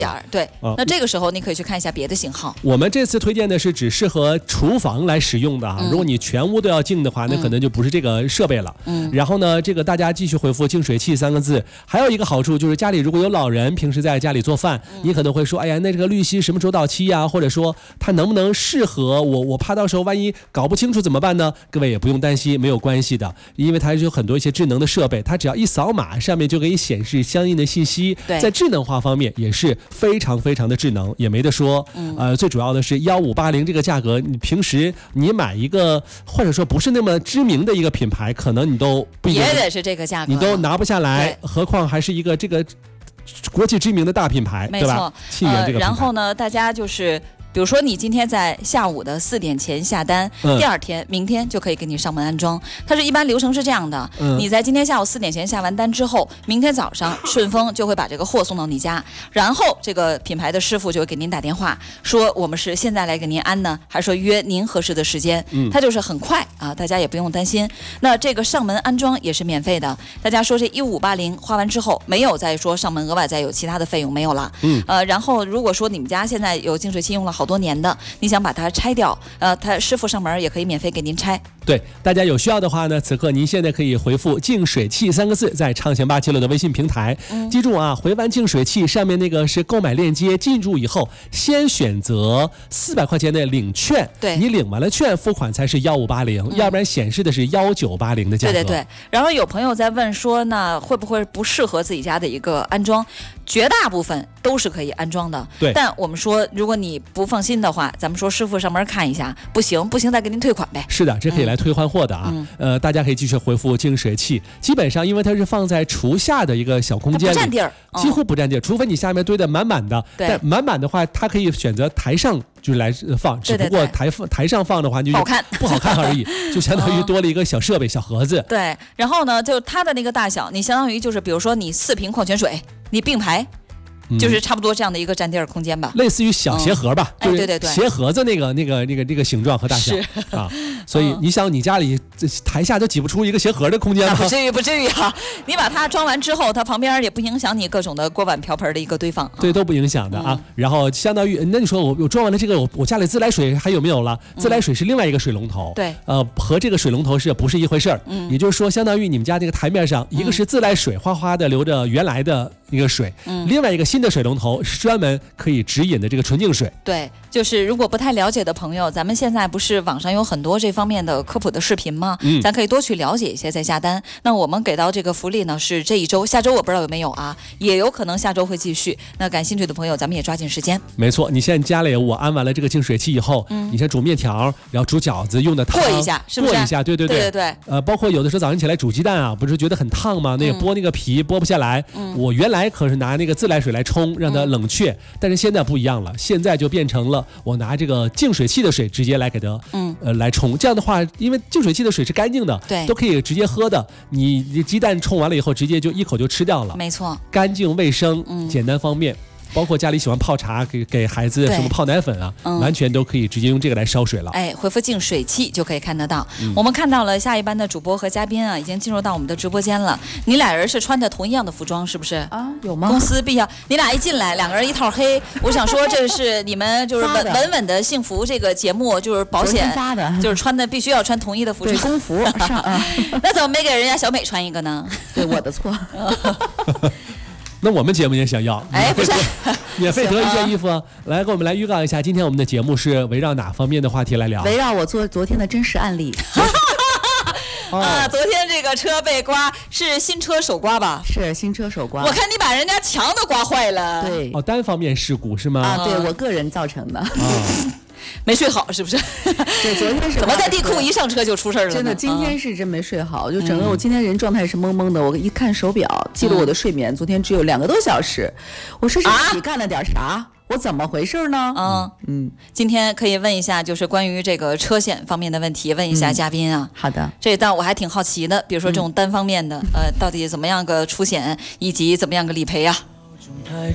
对，那这个时候你可以去看一下别的型号。 我们这次推荐的是只适合厨房来使用的啊，如果你全屋都要净的话，那可能就不是这个设备了。然后呢，这个大家继续回复净水器3个字。还有一个好处就是家里如果有老人，平时在家里做饭，你可能会说，哎呀，那这个滤芯什么时候到期呀？或者说它能不能适合我怕到时候万一搞不清楚怎么办呢？各位也不用担心，没有关系的，因为它有很多一些智能的设备，它只要一扫码，上面就可以显示相应的信息。在智能化方面也是非常非常的智能，也没得说。最主要的是1580这个价格，你平时你买一个或者说不是那么知名的一个品牌，可能你都不一定也得是这个价格， 你都拿不下来，何况还是一个这个国际知名的大品牌，对吧？沁园这个品牌。 然后呢，大家就是比如说你今天在下午的4点前下单，第二天明天就可以给你上门安装。它是一般流程是这样的，你在今天下午4点前下完单之后，明天早上顺丰就会把这个货送到你家，然后这个品牌的师傅就会给您打电话说我们是现在来给您安呢，还是说约您合适的时间。它就是很快啊，大家也不用担心。那这个上门安装也是免费的，大家说这1580花完之后没有再说上门额外再有其他的费用没有了。然后如果说你们家现在有净水器用了好多年的，你想把它拆掉，他师傅上门也可以免费给您拆。 对，大家有需要的话呢，此刻您现在可以回复净水器3个字，在畅行876的微信平台。记住啊，回完净水器上面那个是购买链接，进入以后先选择400块钱的领券， 对， 你领完了券付款才是1580，要不然显示的是1980的价格。 对。然后有朋友在问说，那会不会不适合自己家的一个安装？绝大部分都是可以安装的。 对， 但我们说，如果你不放心的话，咱们说师傅上门看一下，不行再给您退款呗。 是的，这可以来退换货的啊。大家可以继续回复净水器，基本上因为它是放在厨下的一个小空间里， 不占地儿， 几乎不占地儿，除非你下面堆得满满的。但满满的话，它可以选择台上就是来放，只不过台上放的话就不好看而已，就相当于多了一个小设备、小盒子。 对，然后呢，就它的那个大小，你相当于就是比如说你4瓶矿泉水，你并排。就是差不多这样的一个占地儿空间吧， 类似于小鞋盒吧， 对， 鞋盒子那个形状和大小啊，所以你想你家里台下都挤不出一个鞋盒的空间吗？ 不至于啊！你把它装完之后，它旁边也不影响你各种的锅碗瓢盆的一个堆放， 对，都不影响的啊。然后相当于那你说我装完了这个，我家里自来水还有没有了？自来水是另外一个水龙头， 对， 和这个水龙头是不是一回事儿？也就是说，相当于你们家这个台面上，一个是自来水哗哗的流着原来的一个水，另外一个新的水龙头是专门可以直饮的这个纯净水。 对，就是如果不太了解的朋友，咱们现在不是网上有很多这方面的科普的视频吗？咱可以多去了解一些再下单。那我们给到这个福利呢是这一周，下周我不知道有没有啊，也有可能下周会继续。那感兴趣的朋友，咱们也抓紧时间。 没错，你现在家里我安完了这个净水器以后，你先煮面条，然后煮饺子用的汤过一下，是不是？ 过一下，对。包括有的时候早上起来煮鸡蛋啊，不是觉得很烫吗？那个剥那个皮剥不下来，我原来可是拿那个自来水来冲，让它冷却，但是现在不一样了，现在就变成了我拿这个净水器的水直接来给它来冲。这样的话，因为净水器的水是干净的， 对， 都可以直接喝的。你鸡蛋冲完了以后，直接就一口就吃掉了， 没错， 干净卫生，简单方便。包括家里喜欢泡茶，给孩子什么泡奶粉啊，完全都可以直接用这个来烧水了。 回复净水器就可以看得到。我们看到了下一班的主播和嘉宾啊，已经进入到我们的直播间了。你俩人是穿的同一样的服装，是不是啊？ 有吗？ 公司必要，你俩一进来，两个人一套黑。我想说，这是你们就是稳稳的幸福这个节目，就是保险发的， 就是穿的必须要穿统一的服装， 对，工服上。 那怎么没给人家小美穿一个呢？ 对，我的错。 那我们节目也想要， 不是免费得一件衣服啊！来，给我们来预告一下，今天我们的节目是围绕哪方面的话题来聊？ 围绕我昨天的真实案例。 昨天这个车被刮是新车手刮吧？ 是新车手刮。 我看你把人家墙都刮坏了。 对， 单方面事故是吗？ 对，我个人造成的。 没睡好是不是？ 对，昨天是怎么在地库一上车就出事了呢？ 真的，今天是真没睡好，就整个我今天人状态是懵懵的。我一看手表，记录我的睡眠，昨天只有2个多小时。我说是你干了点啥？我怎么回事呢？ 今天可以问一下，就是关于这个车险方面的问题，问一下嘉宾啊。 好的， 这但我还挺好奇的，比如说这种单方面的，到底怎么样个出险，以及怎么样个理赔啊？